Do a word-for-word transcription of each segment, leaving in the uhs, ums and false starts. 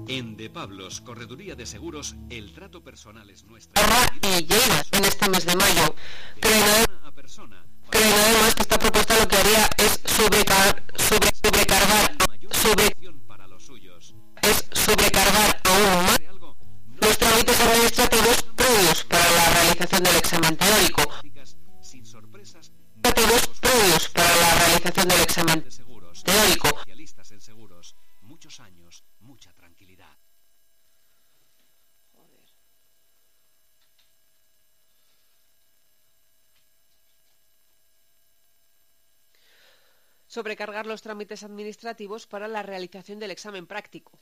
En De Pablos, Correduría de Seguros, el trato personal es nuestra. Y llega en este mes de mayo. Creen además que esta propuesta lo que haría es sobrecar, sobre, sobrecargar, sobre, es sobrecargar aún más los trámites administrativos previos para la realización del examen teórico. Administrativos previos para la realización del examen teórico. Muchos años, mucha tranquilidad. Joder. Sobrecargar los trámites administrativos para la realización del examen práctico.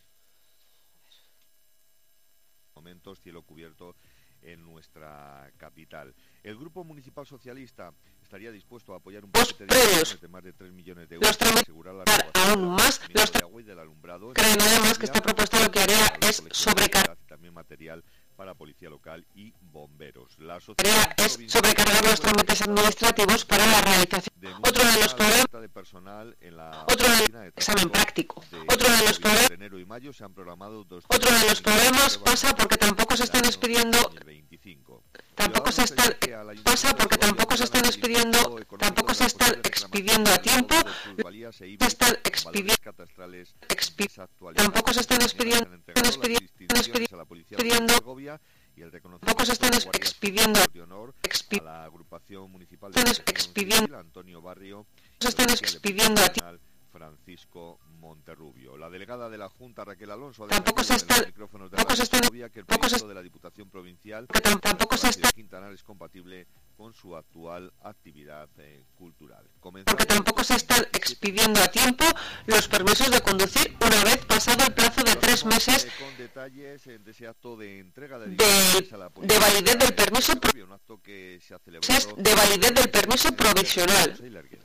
Momentos, cielo cubierto en nuestra capital. El Grupo Municipal Socialista estaría dispuesto a apoyar un paquete de, de más de tres millones de euros para asegurar la aún más los de agua y del alumbrado. Creen además que esta propuesta lo que haría es sobrecargar también material para policía local y bomberos. La es sobrecargar los trámites administrativos para la realización. De Otro de los problemas de personal en la otro del examen práctico. De otro de los problemas enero y mayo se han programado dos otro de los problemas pasa porque tampoco se están expidiendo tampoco se están pasa porque tampoco se están expidiendo tampoco se están expidiendo a tiempo se están expidiendo tampoco se están expidiendo expidiendo y el tampoco se están expidiendo a la agrupación municipal de expidiendo Antonio Barrio se están expidiendo a tiempo Francisco Monterrubio. La delegada de la Junta, Raquel Alonso, ha tampoco se están micrófonos de tampoco se están que el proyecto de la Diputación Provincial que tampoco se está Quintanar es compatible con su actual actividad eh, cultural. Comenzamos porque tampoco se están expidiendo a tiempo los permisos de conducir una vez pasado el plazo de tres meses con detalles de ese acto de entrega de, de, de validez del permiso un acto que se ha celebrado de validez del permiso provisional.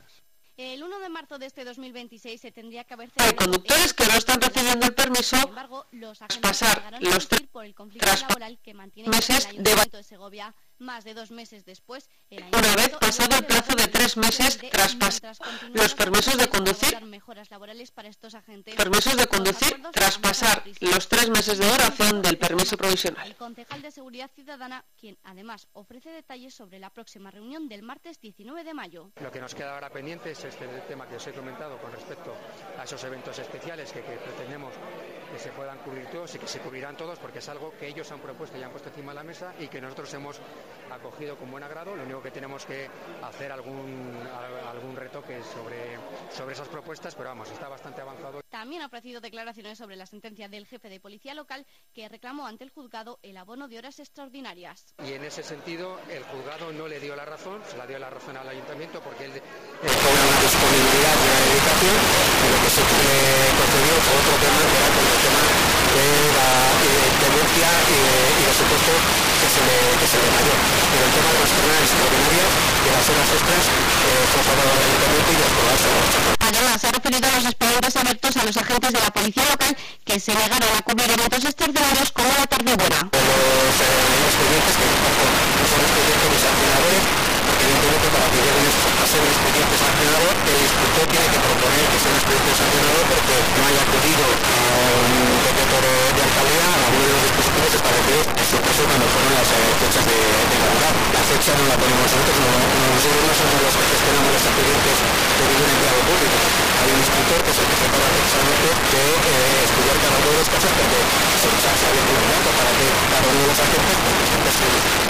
El uno de marzo de este dos mil veintiséis se tendría que haber Hay conductores que no están recibiendo el permiso Sin embargo, los agentes pasar los tres por el conflicto laboral que mantiene meses el de, Ayuntamiento de Segovia. Más de dos meses después, el una vez pasado el plazo de tres meses tras pasar los permisos de conducir mejoras laborales para estos agentes, permisos de conducir tras pasar los tres meses de duración del permiso provisional. El concejal de Seguridad Ciudadana, quien además ofrece detalles sobre la próxima reunión del martes diecinueve de mayo. Lo que nos queda ahora pendiente es este tema que os he comentado con respecto a esos eventos especiales que, que pretendemos que se puedan cubrir todos y que se cubrirán todos, porque es algo que ellos han propuesto y han puesto encima de la mesa y que nosotros hemos acogido con buen agrado. Lo único que tenemos que hacer algún algún retoque sobre, sobre esas propuestas, pero vamos, está bastante avanzado. También ha ofrecido declaraciones sobre la sentencia del jefe de policía local que reclamó ante el juzgado el abono de horas extraordinarias. Y en ese sentido el juzgado no le dio la razón, se la dio la razón al ayuntamiento porque él eh, con una disponibilidad y una dedicación, y lo que se concedió fue otro tema que era con el tema de la eh, denuncia y, y el supuesto que se le, que se le cayó. Pero el tema de las jornadas extraordinarias y las horas extras eh, fue aprobado al ayuntamiento y aprobarse a la Además, se ha referido a los expedientes abiertos a los agentes de la policía local que se negaron a cubrir eventos extraordinarios como la tarde buena. Los eh, expedientes que tampoco no son expedientes ni sancionadores, porque evidentemente para que lleguen a ser un expediente sancionador, el instructor tiene que proponer que sea un expediente sancionador porque no haya acudido a un decreto de, de alcaldía, a alguno de los dispositivos establecidos, en su caso cuando fueron las eh, fechas de, de Navidad. La fecha no la ponemos nosotros, no, no, nosotros no somos los que gestionamos los expedientes de ningún empleado público. Hay un instructor que es el que se encarga precisamente de eh, estudiar cada uno de los casos porque se, se había un momento para que cada uno de los agentes pues,